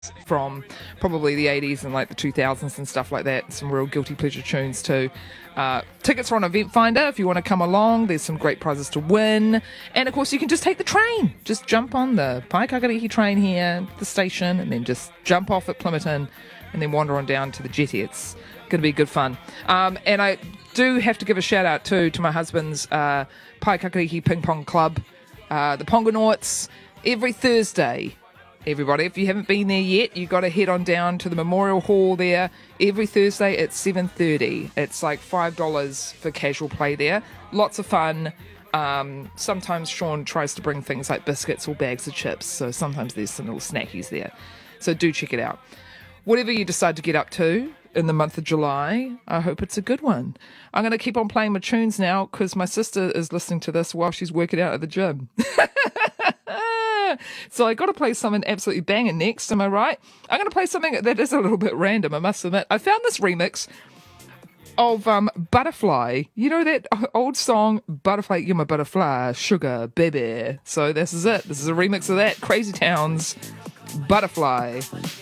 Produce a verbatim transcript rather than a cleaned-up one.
from probably the eighties and like the two thousands and stuff like that. Some real guilty pleasure tunes too. Uh, tickets are on Event Finder if you want to come along. There's some great prizes to win. And of course you can just take the train. Just jump on the Paekākarihi train here at the station and then just jump off at Plimerton and then wander on down to the jetty. It's going to be good fun. Um, and I do have to give a shout out too to my husband's uh, Paekākarihi Ping Pong Club, uh, the Pongonauts, every Thursday. Everybody, if you haven't been there yet, you've got to head on down to the Memorial Hall there every Thursday at seven thirty. It's like five dollars for casual play there. Lots of fun. Um, sometimes Sean tries to bring things like biscuits or bags of chips, so sometimes there's some little snackies there. So do check it out. Whatever you decide to get up to in the month of July, I hope it's a good one. I'm going to keep on playing my tunes now because my sister is listening to this while she's working out at the gym. So I got to play something absolutely banging next, am I right? I'm going to play something that is a little bit random, I must admit. I found this remix of um, Butterfly. You know that old song, Butterfly, You're My Butterfly, Sugar, Baby. So this is it. This is a remix of that. Crazy Town's Butterfly.